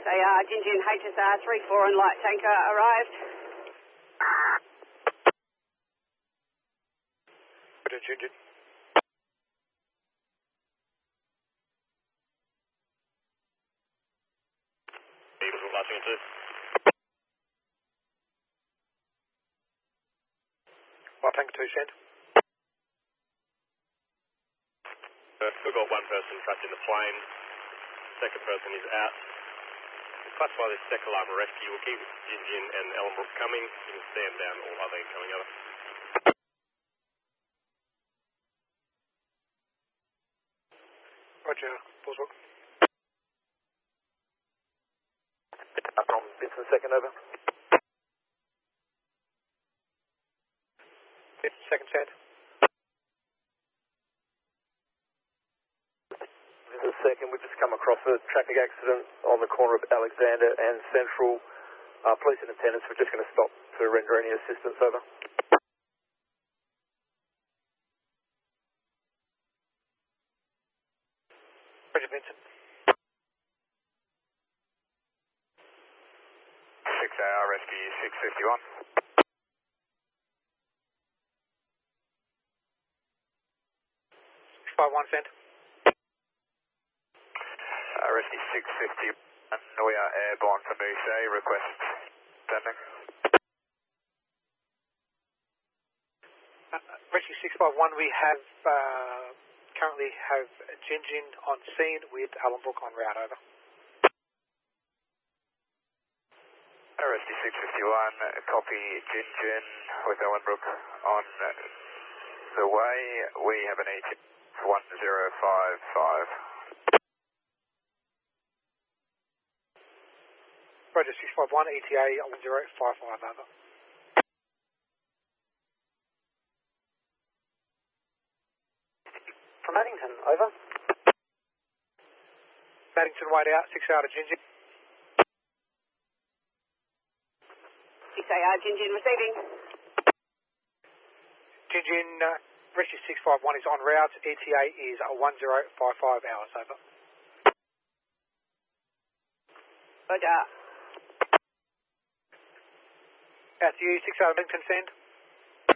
6AR, Gingin HSR 34 and light tanker arrived. Gingin. Light tanker 2. Light tanker 2, send. We've got one person trapped in the plane. Second person is out. We'll classify this second alarm a rescue. We'll keep Gingin and Ellenbrook coming. You can stand down all other incoming other. Roger, Bullsbrook. From Vincent, second, over. Vincent, second, send. Vincent, second, we've just come across a traffic accident on the corner of Alexander and Central. Police in attendance, we're just going to stop to render any assistance, over. Roger, Vincent. 6AR, rescue 651. One send. Rescue 650. We are airborne from Boucher. Request sending. Rescue 651, we have currently have Gingin on scene with Ellenbrook en route, over. Rescue 651, copy Gingin with Ellenbrook on the way. We have an ETA 1055. Roger, 651, ETA 1055, over. From Addington, over. Maddington, wait out, 6AR to Gingin. 6AR, Gingin receiving. Gingin, Rescue 651 is en route, ETA is 1055 hours, over. Roger. Out to you, 6AR Maddington, send.